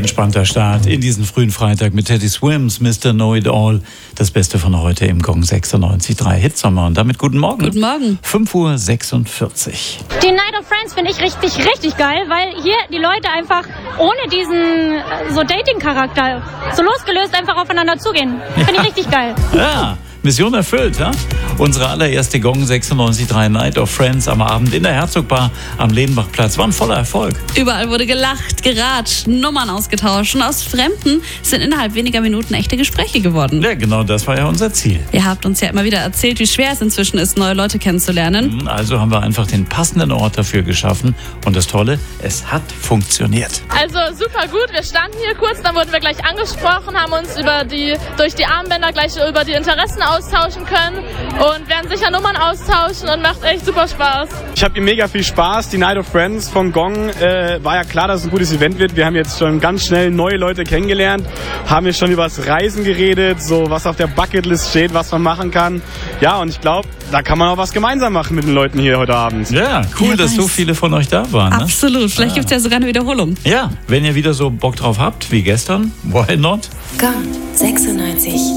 entspannter Start in diesen frühen Freitag mit Teddy Swims, Mr. Know-It-All. Das Beste von heute im Gong 96.3 Hitsommer. Und damit guten Morgen. Guten Morgen. 5:46 Uhr. Die Night of Friends finde ich richtig geil, weil hier die Leute einfach ohne diesen so Dating-Charakter so losgelöst einfach aufeinander zugehen. Finde ich richtig geil. Ja. Mission erfüllt, ja? Unsere allererste Gong 96.3 Night of Friends am Abend in der Herzogbar am Lehnbachplatz war ein voller Erfolg. Überall wurde gelacht, geratscht, Nummern ausgetauscht und aus Fremden sind innerhalb weniger Minuten echte Gespräche geworden. Ja, genau, das war ja unser Ziel. Ihr habt uns ja immer wieder erzählt, wie schwer es inzwischen ist, neue Leute kennenzulernen. Also haben wir einfach den passenden Ort dafür geschaffen und das Tolle, es hat funktioniert. Also super gut, wir standen hier kurz, dann wurden wir gleich angesprochen, haben uns durch die Armbänder gleich über die Interessen austauschen können und werden sicher Nummern austauschen und macht echt super Spaß. Ich habe hier mega viel Spaß. Die Night of Friends von Gong war ja klar, dass es ein gutes Event wird. Wir haben jetzt schon ganz schnell neue Leute kennengelernt, haben jetzt schon über das Reisen geredet, so was auf der Bucketlist steht, was man machen kann. Ja, und ich glaube, da kann man auch was gemeinsam machen mit den Leuten hier heute Abend. Ja, cool, dass so viele von euch da waren. Ne? Absolut, vielleicht gibt es ja sogar eine Wiederholung. Ja, wenn ihr wieder so Bock drauf habt wie gestern, why not? Gong 96.